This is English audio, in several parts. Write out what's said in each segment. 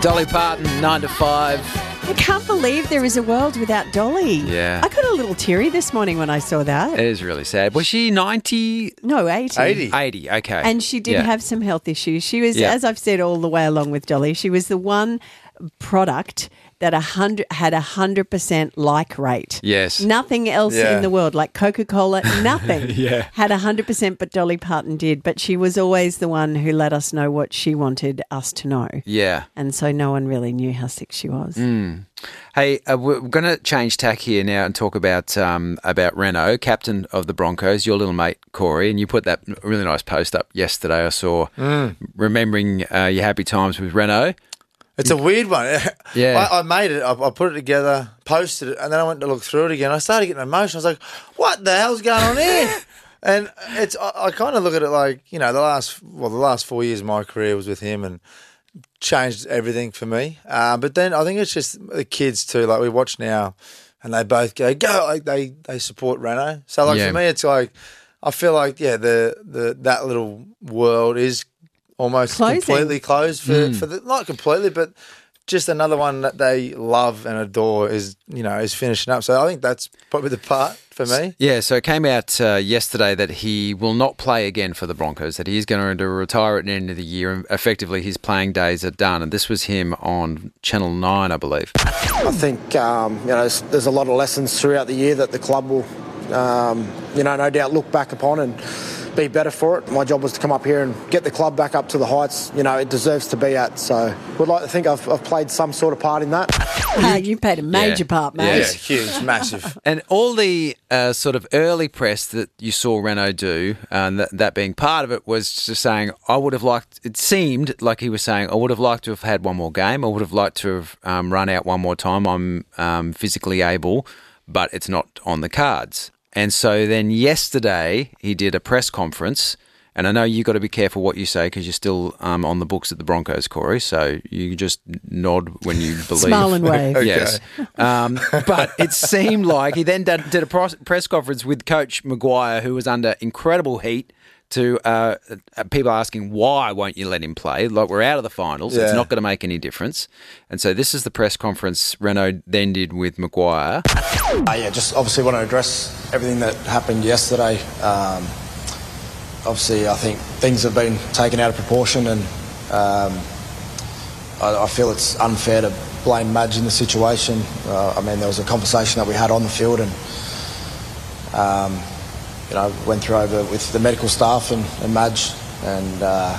Dolly Parton, 9 to 5. I can't believe there is a world without Dolly. Yeah. I got a little teary this morning when I saw that. It is really sad. Was she 90? No, 80. 80, okay. And she did have some health issues. She was, Yeah. as I've said all the way along with Dolly, she was the one product that had 100% like rate. Yes. Nothing else Yeah. in the world, like Coca-Cola, nothing Yeah. had 100%, but Dolly Parton did. But she was always the one who let us know what she wanted us to know. Yeah. And so no one really knew how sick she was. Hey, we're going to change tack here now and talk about Renault, captain of the Broncos, your little mate, Corey, and you put that really nice post up yesterday. I saw remembering your happy times with Renault. It's a weird one. Yeah. I made it. I put it together, posted it, and then I went to look through it again. I started getting emotional. I was like, what the hell's going on here? And I kind of look at it like, you know, the last 4 years of my career was with him and changed everything for me. But then I think it's just the kids too. Like we watch now and they both go, like they support Renault. So like Yeah. for me, it's like, I feel like, that little world is almost Closing. completely closed for not completely, but just another one that they love and adore is finishing up. So I think that's probably the part for me. Yeah, so it came out yesterday that he will not play again for the Broncos, that he's going to retire at the end of the year, and effectively his playing days are done. And this was him on Channel 9, I believe. I think there's a lot of lessons throughout the year that the club will, no doubt look back upon and be better for it. My job was to come up here and get the club back up to the heights, it deserves to be at. So would like to think I've played some sort of part in that. You played a major part, mate. Yeah, huge, massive. And all the sort of early press that you saw Renault do, and that being part of it, was just saying, it seemed like he was saying, I would have liked to have had one more game. I would have liked to have run out one more time. I'm physically able, but it's not on the cards. And so then yesterday he did a press conference, and I know you've got to be careful what you say because you're still on the books at the Broncos, Corey, so you just nod when you believe. Smile and wave. Yes. But it seemed like he then did a press conference with Coach Maguire, who was under incredible heat, to people asking, why won't you let him play? Like, we're out of the finals. It's not going to make any difference. And so this is the press conference Renault then did with Maguire. Just obviously want to address everything that happened yesterday. Obviously, I think things have been taken out of proportion, and I feel it's unfair to blame Madge in the situation. There was a conversation that we had on the field, and went through over with the medical staff and Madge, and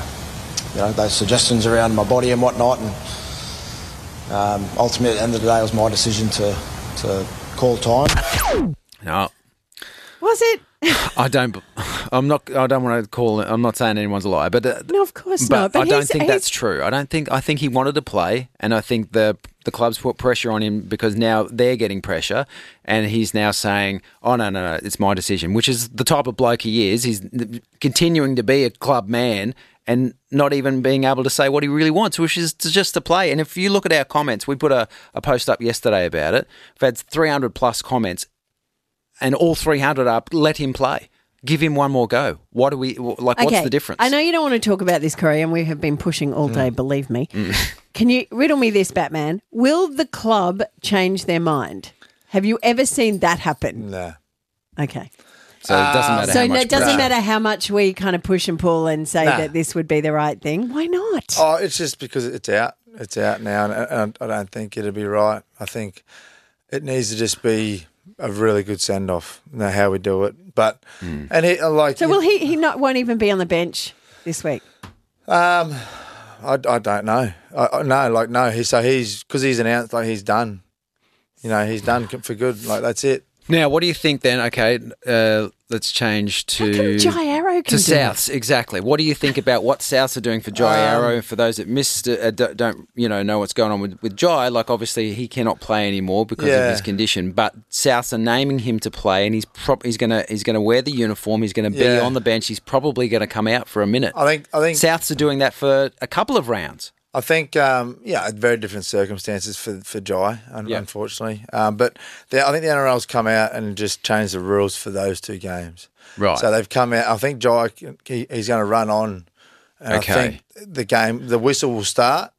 those suggestions around my body and whatnot, and ultimately at the end of the day it was my decision to call time. No, Was it? I don't want to call it. I'm not saying anyone's a liar, but No, of course not. But I don't think that's true. I think he wanted to play, and I think the clubs put pressure on him because now they're getting pressure, and he's now saying, "Oh no, it's my decision," which is the type of bloke he is. He's continuing to be a club man and not even being able to say what he really wants, which is just to play. And if you look at our comments, we put a post up yesterday about it. We've had 300 plus comments, and all 300 are, let him play. Give him one more go. What's the difference? I know you don't want to talk about this, Corey, and we have been pushing all day, believe me. Can you riddle me this, Batman? Will the club change their mind? Have you ever seen that happen? Nah. Okay. So it doesn't matter So how much it doesn't pressure. matter how much we kind of push and pull and say Nah. that this would be the right thing. Why not? Oh, it's just because it's out. It's out now, and I don't think it'd be right. I think it needs to just be a really good send off. Know how we do it, but and he So will he won't even be on the bench this week? I don't know. No. He's because he's announced like he's done. He's done for good. Like that's it. Now, what do you think then? Okay, let's change How come to Jai Arrow can do Souths. Exactly. What do you think about what Souths are doing for Jai Arrow? For those that missed, don't know what's going on with Jai. Like obviously he cannot play anymore because of his condition. But Souths are naming him to play, and he's gonna wear the uniform. He's gonna be on the bench. He's probably gonna come out for a minute. I think Souths are doing that for a couple of rounds. I think, very different circumstances for Jai, unfortunately. But I think the NRL's come out and just changed the rules for those two games. Right. So they've come out. I think Jai, he's going to run on. And Okay. I think the whistle will start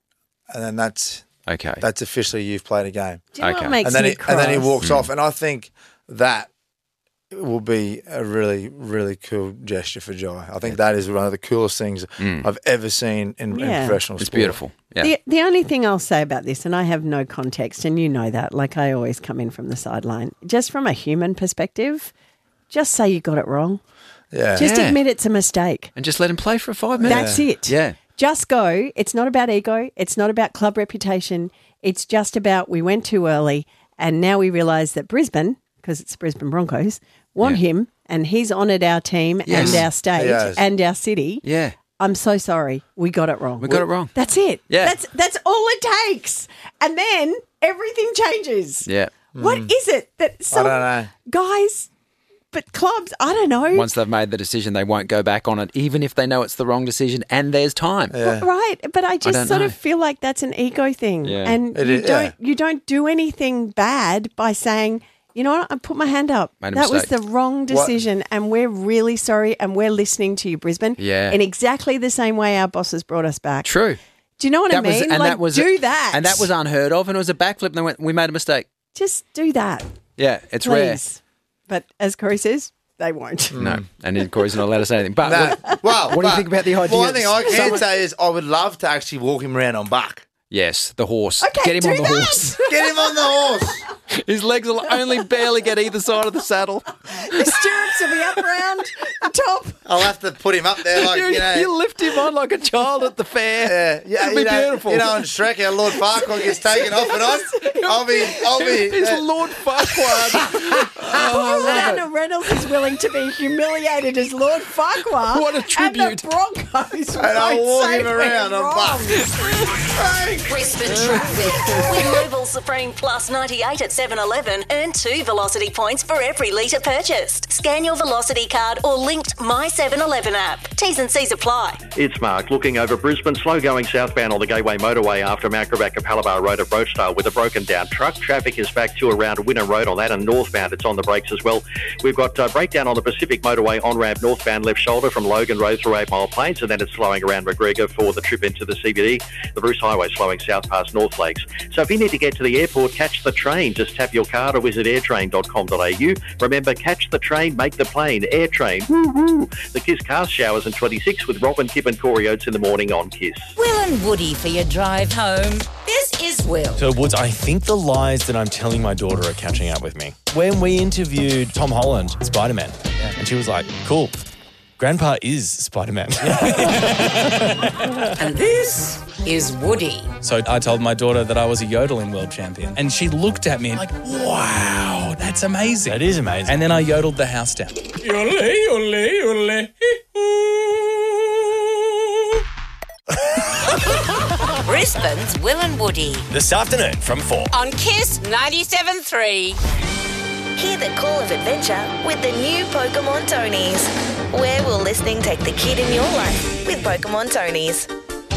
and then that's Okay. officially you've played a game. Do you know Okay. what makes And then me he cross? and then he walks off, and I think that will be a really, really cool gesture for Jai. I think that is one of the coolest things I've ever seen in Yeah. professional It's sport. beautiful. Yeah. The only thing I'll say about this, and I have no context, and you know that, like I always come in from the sideline, just from a human perspective, just say you got it wrong. Yeah. Just Yeah. admit it's a mistake. And just let him play for 5 minutes. That's it. Yeah. Just go. It's not about ego. It's not about club reputation. It's just about we went too early and now we realise that Brisbane, because it's Brisbane Broncos, want him and he's honoured our team Yes. and our state He has. and our city. Yeah. I'm so sorry. We got it wrong. We got it wrong. That's it. Yeah. That's all it takes. And then everything changes. Yeah. What is it that some don't know. guys, but clubs, I don't know. Once they've made the decision, they won't go back on it, even if they know it's the wrong decision and there's time. Right, but I just don't sort know. of feel like that's an ego thing, Yeah. and It you is, don't yeah. you don't do anything bad by saying, you know what, I put my hand up. Made a That was mistake. the wrong decision, and we're really sorry, and we're listening to you, Brisbane. Yeah. in exactly the same way our bosses brought us back. True. Do you know what I mean? and like, that was do that, and that was unheard of, and it was a backflip. And they went, "We made a mistake." just do that, Yeah, it's rare. please. But as Corey says, they won't. No, and Corey's not allowed to say anything. But No. Well, what do you think about the idea? One thing I can say is I would love to actually walk him around on Buck. Yes, the horse. Okay, Get him do on the that. horse. Get him on the horse. His legs will only barely get either side of the saddle. The stirrups will be up around the top. I'll have to put him up there, like You lift him on like a child at the fair. Yeah, It'd be beautiful. You know, on Shrek, how Lord Farquaad gets taken off and on. I'll be. He's Lord Farquaad. Oh, Lionel Reynolds is willing to be humiliated as Lord Farquhar. What a tribute. And the Broncos And I'll won't walk say him we're around on wrong. Buck. Brisbane traffic. With Mobil Supreme Plus 98 at 7-Eleven, earn 2 Velocity points for every litre purchased. Scan your Velocity card or linked My 7-Eleven app. T's and C's apply. It's Mark looking over Brisbane, slow going southbound on the Gateway Motorway after Macroback Palabar Road at Brochdale with a broken down truck. Traffic is back to around Winner Road on that, and northbound it's on the brakes as well. We've got breakdown on the Pacific Motorway on ramp northbound left shoulder from Logan Road through 8 Mile Plains, and then it's slowing around McGregor for the trip into the CBD. The Bruce Highway slowing south past North Lakes. So if you need to get to the airport, catch the train. Just tap your card or visit airtrain.com.au. Remember, catch the train, make the plane. Airtrain. Woo-hoo. The Kiss Car Showers in 26 with Robin, Kip and Corey Oates in the morning on Kiss. Will and Woody for your drive home. This is Will. So, Woods, I think the lies that I'm telling my daughter are catching up with me. When we interviewed Tom Holland, Spider-Man, and she was like, cool, Grandpa is Spider-Man. And this is Woody. So I told my daughter that I was a yodeling world champion. And she looked at me like, wow, that's amazing. That is amazing. And then I yodeled the house down. Yodel, yodel, yodel. Brisbane's Will and Woody. This afternoon from 4. On Kiss 97.3. Hear the call of adventure with the new Pokemon Tonys. Where will listening take the kid in your life with Pokemon Tonys?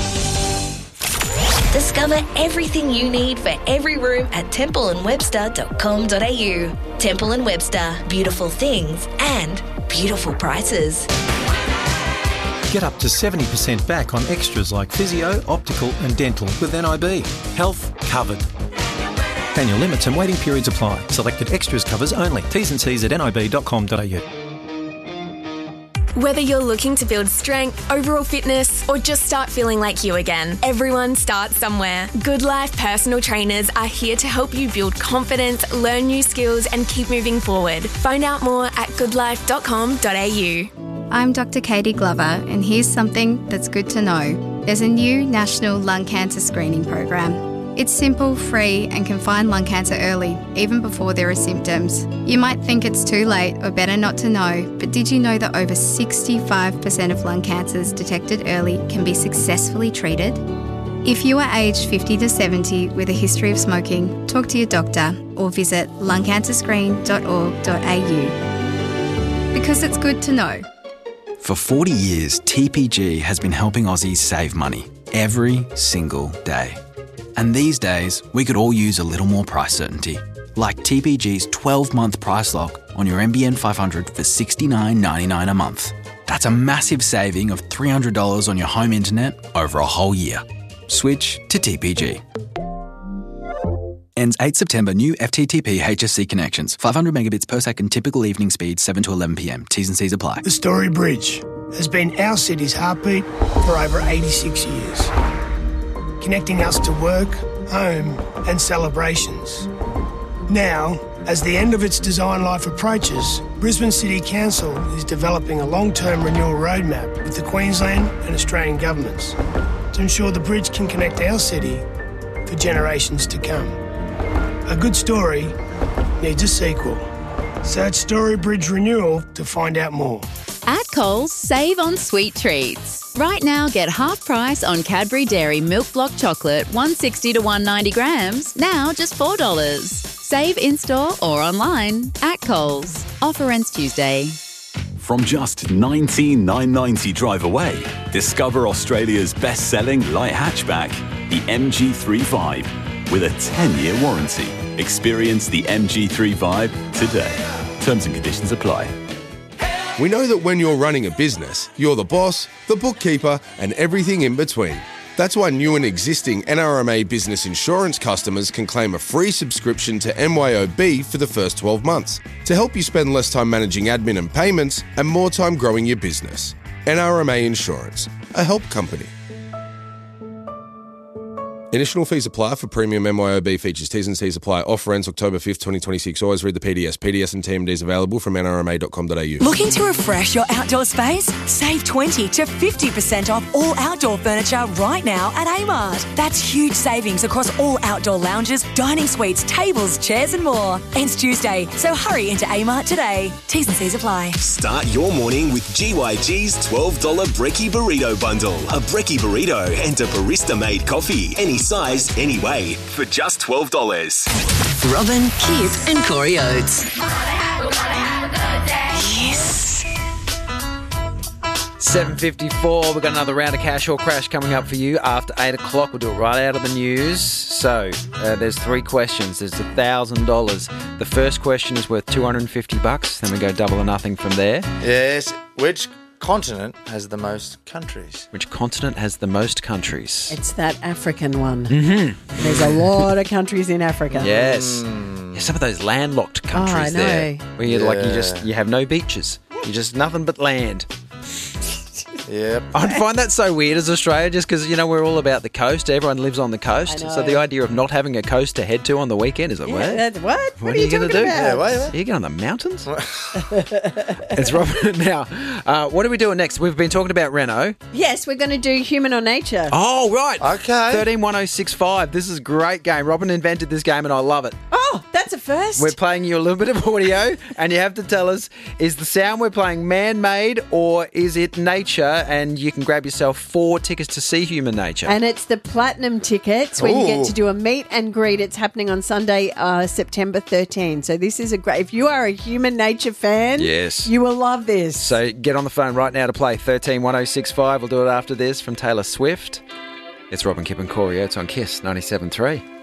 Discover everything you need for every room at templeandwebster.com.au. Temple and Webster, beautiful things and beautiful prices. Get up to 70% back on extras like physio, optical and dental with NIB. Health covered. Annual limits and waiting periods apply. Selected extras covers only. T's and C's at nib.com.au. Whether you're looking to build strength, overall fitness, or just start feeling like you again, everyone starts somewhere. Good Life personal trainers are here to help you build confidence, learn new skills, and keep moving forward. Find out more at goodlife.com.au. I'm Dr. Katie Glover, and here's something that's good to know. There's a new national lung cancer screening program. It's simple, free, and can find lung cancer early, even before there are symptoms. You might think it's too late or better not to know, but did you know that over 65% of lung cancers detected early can be successfully treated? If you are aged 50 to 70 with a history of smoking, talk to your doctor or visit lungcancerscreen.org.au. Because it's good to know. For 40 years, TPG has been helping Aussies save money every single day. And these days, we could all use a little more price certainty. Like TPG's 12-month price lock on your NBN 500 for $69.99 a month. That's a massive saving of $300 on your home internet over a whole year. Switch to TPG. Ends 8 September. New FTTP HSC connections. 500 megabits per second. Typical evening speed 7 to 11 p.m. T's and C's apply. The Story Bridge has been our city's heartbeat for over 86 years, connecting us to work, home and celebrations. Now, as the end of its design life approaches, Brisbane City Council is developing a long-term renewal roadmap with the Queensland and Australian governments to ensure the bridge can connect our city for generations to come. A good story needs a sequel. Search Story Bridge Renewal to find out more. At Coles, save on sweet treats. Right now, get half price on Cadbury Dairy Milk Block Chocolate, 160 to 190 grams, now just $4. Save in-store or online at Coles. Offer ends Tuesday. From just $19,990 drive away, discover Australia's best-selling light hatchback, the MG3 Vibe, with a 10-year warranty. Experience the MG3 Vibe today. Terms and conditions apply. We know that when you're running a business, you're the boss, the bookkeeper, and everything in between. That's why new and existing NRMA Business Insurance customers can claim a free subscription to MYOB for the first 12 months to help you spend less time managing admin and payments and more time growing your business. NRMA Insurance, a help company. Initial fees apply for premium MYOB features. T's and C's apply. Offer ends October 5th, 2026. Always read the PDS. PDS and TMDs available from nrma.com.au. Looking to refresh your outdoor space? Save 20 to 50% off all outdoor furniture right now at Amart. That's huge savings across all outdoor lounges, dining suites, tables, chairs and more. Ends Tuesday, so hurry into Amart today. T's and C's apply. Start your morning with GYG's $12 Brekkie Burrito Bundle. A Brekkie Burrito and a barista-made coffee. Any size, any way, for just $12. Robin, Kip and Corey Oates. Yes. 7:54. We've got another round of Cash or Crash coming up for you after 8 o'clock. We'll do it right out of the news. So there's 3 questions. There's $1,000. The first question is worth $250. Then we go double or nothing from there. Yes. Which continent has the most countries? Which continent has the most countries? It's that African one. Mm-hmm. There's a lot of countries in Africa. Yes. Yeah, some of those landlocked countries there. Where you have no beaches. You're just nothing but land. Yep. I find that so weird as Australia, just because, we're all about the coast. Everyone lives on the coast. So the idea of not having a coast to head to on the weekend is like, what? What are you going to do? About? Are you going on the mountains? It's Robin. Now, what are we doing next? We've been talking about Renault. Yes, we're going to do Human or Nature. Oh, right. Okay. 131065. This is a great game. Robin invented this game and I love it. Oh, that's a first. We're playing you a little bit of audio and you have to tell us, is the sound we're playing man-made or is it nature? And you can grab yourself 4 tickets to see Human Nature. And it's the platinum tickets where you get to do a meet and greet. It's happening on Sunday, September 13. So this is a great... If you are a Human Nature fan, yes, you will love this. So get on the phone right now to play 131065. We'll do it after this from Taylor Swift. It's Robin, Kip and Corey Oates on KISS 97.3.